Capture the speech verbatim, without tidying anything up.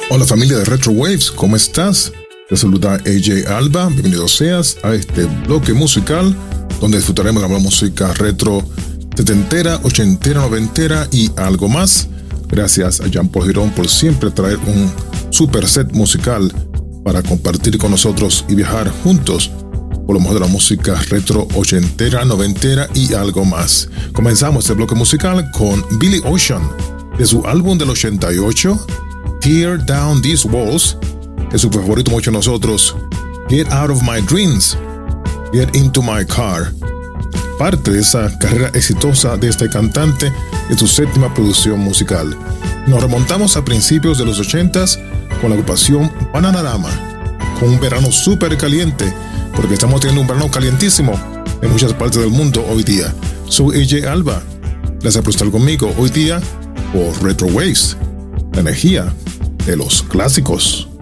Hola familia de Retro Waves, ¿cómo estás? Te saluda A J Alba, bienvenido seas a este bloque musical donde disfrutaremos de la música retro setentera, ochentera, noventera y algo más. Gracias a Jean Paul Girón por siempre traer un super set musical para compartir con nosotros y viajar juntos por lo mejor de la música retro ochentera, noventera y algo más. Comenzamos este bloque musical con Billy Ocean de su álbum del ochenta y ocho, Tear Down These Walls, es su favorito mucho de nosotros, Get Out of My Dreams, Get Into My Car. Parte de esa carrera exitosa de este cantante en su séptima producción musical. Nos remontamos a principios de los ochentas con la agrupación Bananarama, con un verano súper caliente, porque estamos teniendo un verano calientísimo en muchas partes del mundo hoy día. Soy A J Alba, gracias por estar conmigo hoy día por Retro Waves, la energía de los clásicos.